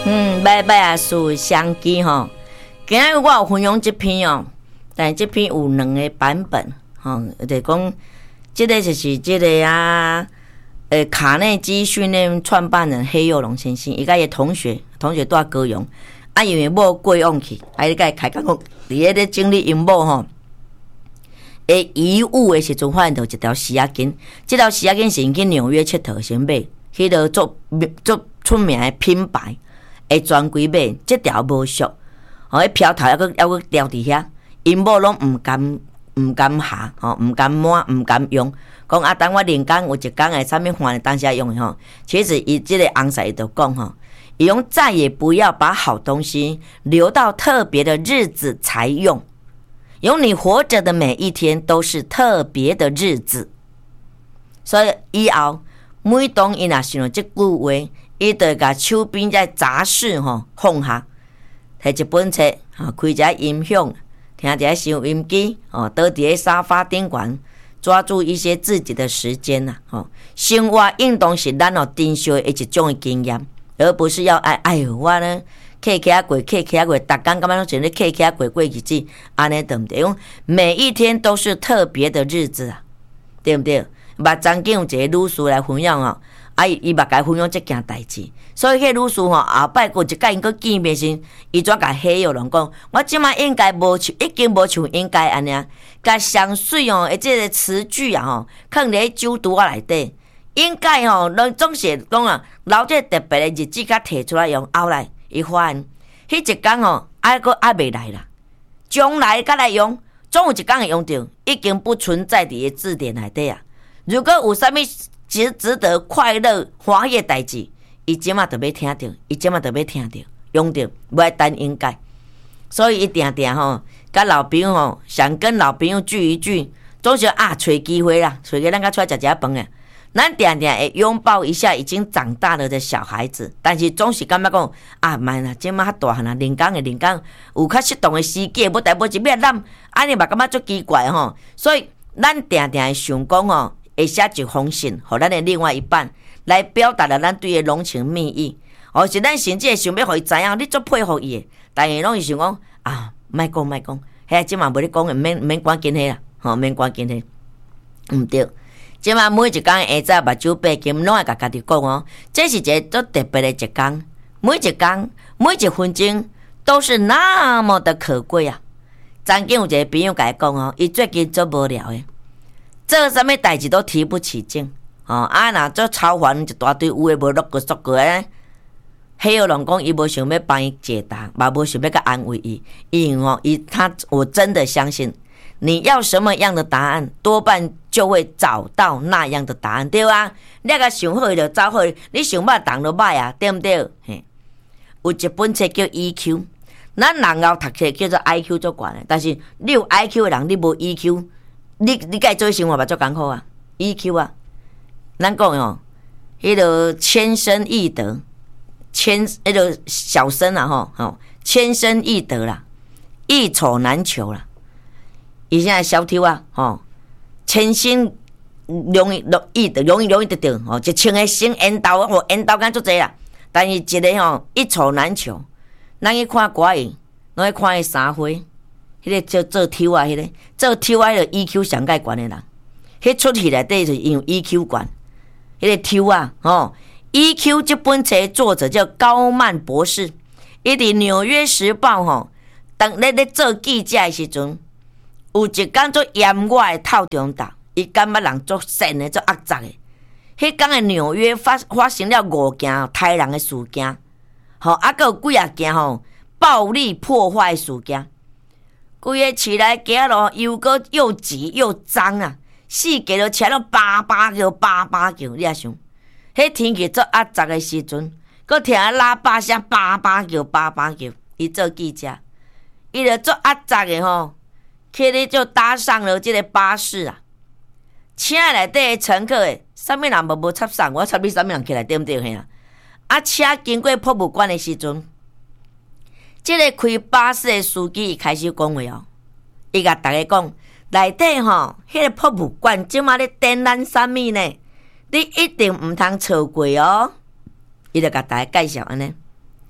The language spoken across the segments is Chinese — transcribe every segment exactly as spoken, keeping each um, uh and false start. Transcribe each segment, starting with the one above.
嗯，拜拜啊，属相机吼。今日我有分享这篇哦，但这篇有两个版本吼，就讲这个就是这个啊，呃，卡内基训练创办人黑幼龙先生，伊甲伊同学，同学住高雄，啊，因为某过往去，啊，伊甲伊开讲讲，伫迄个经历因某吼。诶，遗物的时阵发现到一条洗牙巾，这条洗牙巾是因去纽约佚佗先买，迄个做做出名的品牌，会专柜买，这条无俗，吼，迄飘头还佫还佫吊伫遐，因某拢毋甘毋甘下，吼，毋甘摸，毋甘用，讲啊，等我人工有一工诶，啥物换当下用诶吼。其实伊即个翁婿伊就讲吼，伊用再也不要把好东西留到特别的日子才用。有你活着的每一天都是特别的日子，所以以后每当伊若想到这句话，伊就甲手边在杂事吼放下，摕一本册吼，开一下音响，听一下收音机哦，倒伫沙发顶悬，抓住一些自己的时间呐吼。生活运动是咱哦珍惜的一种的经验，而不是要哎哎呦我呢。客客过，客客过，逐工感觉拢像咧客客过过日子，安尼对毋对？用每一天都是特别的日子啊，对毋对？目前有一个女士来分享哦，啊，伊捌甲分享这件代志，所以迄女士吼后摆过一届因佫见面时，伊怎甲黑有人讲，我即摆应该无像，已经无像应该安尼啊，甲上水哦，诶，即个词句啊吼，放伫酒肚啊内底，应该吼，咱总是讲啊，留这特别的日子甲摕出来用，后来。伊发现，迄一工吼，还佫还未来啦。将来才来用，总有一工会用到，已经不存在伫个字典内底啊。如果有啥物值值得快乐欢喜的代志，伊即马就要听到，伊即马就要听到，用到，不爱等应该。所以一定定吼，甲老朋友吼，想跟老朋友聚一聚，总是啊，找机会啦，找个咱甲出来食食饭诶。咱定定会拥抱一下已经长大了的小孩子，但是总是感觉讲啊，慢啦，即马较大汉啦，人工诶人工有较适当诶时机，要代无一要揽，安尼嘛感觉足奇怪吼。所以咱定定会想讲吼，会写一封信，互咱诶另外一半来表达了咱对伊浓情蜜意，或是咱甚至会想要互伊知影，你足佩服伊诶，但是拢是想讲啊，莫讲莫讲，遐即嘛无咧讲诶，免免关紧迄啦，吼，免关紧迄，毋对。即马每一工下早目睭闭金，拢会甲家己讲哦，这是一个足特别的一工，每一工每一分钟都是那么的可贵啊！曾经有一个朋友甲伊讲哦，伊最近足无聊的，做啥物代志都提不起劲哦，啊若做超烦一大堆有诶无落个缩个咧。黑有人讲伊无想要帮伊解答，嘛无想要甲安慰伊，因为哦，伊他我真的相信。你要什么样的答案，多半就会找到那样的答案，对吧？你甲想好就找好，你想歹当就歹啊，对不对？嘿，有一本册叫 E Q， 咱人后读册叫做 I Q 足悬的，但是你有 I Q 的人，你无 E Q， 你你该做生活嘛足艰苦啊 ，E Q 啊，咱讲哦，迄个千生易得，千迄个小生啊吼，吼千生易得啦，易丑难求啦。伊现在小抽啊，吼，千生容易容易得，容易容易得到，吼，一千个生缘投，吼，缘投敢足济啦。但是一个吼一丑难求，咱去看歌艺，咱去看迄三花，迄、那个做做抽啊，迄、那个做抽啊，迄个 E Q 上界悬的人，迄出戏内底就是因为 E Q 悬，迄、那个抽啊，吼 ，E Q 这本册作者叫高曼博士，伊伫《纽约时报》吼，当咧咧做记者的时阵。有一工做严我的透中岛，伊感觉人足善的、足恶杂的。迄工的纽约发发生了五件杀人的事件，吼，啊，佮有几啊件吼暴力破坏的事件。规个市内街路又个又挤又脏啊，四界都车拢叭叭叫叭叭叫，你也想，迄天气足恶杂的时阵，佮听喇叭声叭叭叫叭叭叫，伊做记者，伊就足恶杂的吼。去咧就搭上了这个巴士啊，车内底的乘客诶，啥物人无无插上，我插你啥物人起来对不对嘿啊？啊，车经过博物馆的时阵，这个开巴士的司机伊开始讲话哦，伊甲大家讲，内底吼，迄个博物馆即马咧展览啥物呢？你一定毋通错过哦。伊就甲大家介绍安尼，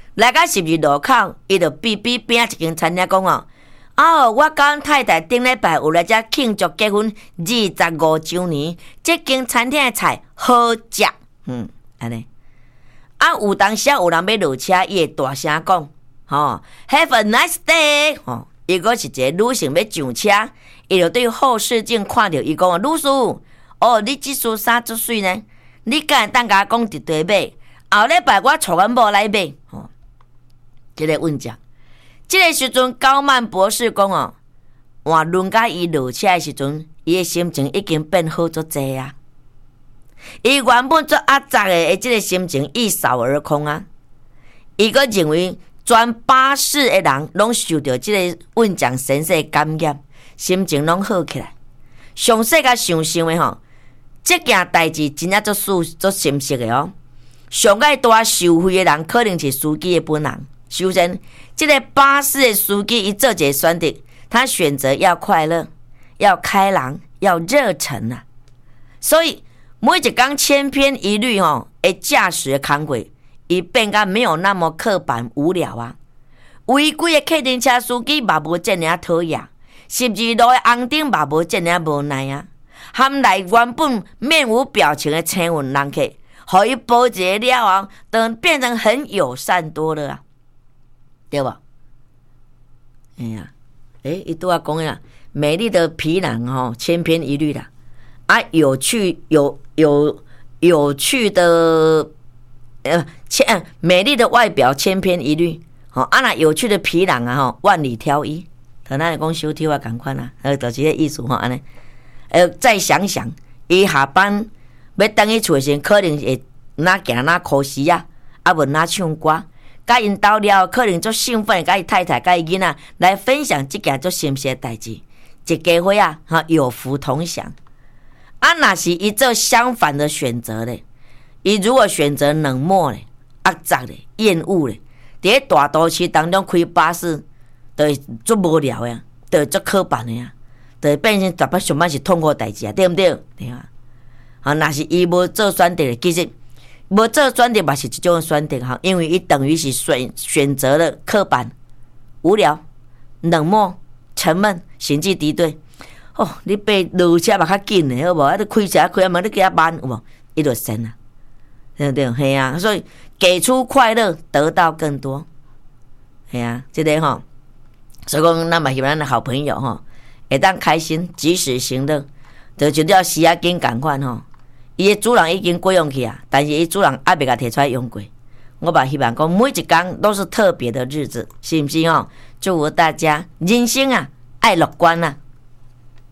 来到十字路口，伊就比比边一间餐厅讲哦，哦，我甲阮太太顶礼拜有来遮庆祝结婚二十五周年，这间餐厅的菜好食，嗯，安尼。啊，有当时有人要落车，伊会大声讲，吼、哦、，Have a nice day， 吼、哦，伊个是一个女性要上车，伊就对后视镜看到伊讲啊，女士，哦，你即束衫足水呢，你敢会当甲我讲伫地买？后礼拜我带阮某来买，吼、哦，即、这个问讲，即、这个时阵高曼博士讲哦，换轮甲伊落车的时阵，伊的心情已经变好足济啊。伊原本做压榨的，即个心情一扫而空啊！伊阁认为全巴士的人拢受到即个运奖神社感染，心情拢好起来。详细甲想想的吼，即件代志真正足属足深实的哦。上爱大受贿的人，可能是司机的本人。首先，即、这个巴士的司机伊做一个选择，他选择要快乐，要开朗，要热忱啊！所以每一天千篇一律吼，诶，驾驶的工作，伊变甲没有那么刻板无聊啊。违规的客运车司机嘛无遮尔讨厌，十字路的红灯嘛无遮尔无奈啊。含来原本面无表情的青运人客，互伊保一个了后，等变成很友善多了啊，对吧？哎呀，诶，伊拄仔讲呀，美丽的皮囊吼，千篇一律啦。啊，有趣有有有趣的呃千美丽的外表千篇一律，吼、哦、啊那有趣的皮囊啊吼万里挑一，和咱讲小挑啊同款啊，呃就是这个意思吼安尼。呃，再想想，伊下班要等去厝时，可能会哪行哪考试啊，啊无哪唱歌，甲因斗了，可能足兴奋，甲伊太太、甲伊囡仔来分享这件足心事的代志，一家伙啊，哈有福同享。啊，若是伊做相反的选择咧，伊如果选择冷漠咧、压榨咧、厌恶咧，伫咧大都市当中开巴士，就会足无聊呀，就会足刻板的呀，就会变成特别上班是痛苦代志啊，对不对？对啊。啊，若是伊无做选择咧，其实无做选择嘛是一种选择哈，因为伊等于是选选择了刻板、无聊、冷漠、沉闷、心机敌对。哦，你爬路车嘛较紧的，好无？啊，你开车开啊嘛，你加慢有无？伊就神啊，对不对？嘿啊，所以给出快乐，得到更多。嘿啊，这个吼，所以讲，咱嘛希望咱的好朋友吼，会当开心，及时行乐，就就要时啊紧赶快吼。伊的主人已经过用去啊，但是伊主人还未甲摕出来用过。我嘛希望讲，每一天都是特别的日子，是不是吼？祝福大家人生啊，爱乐观啊！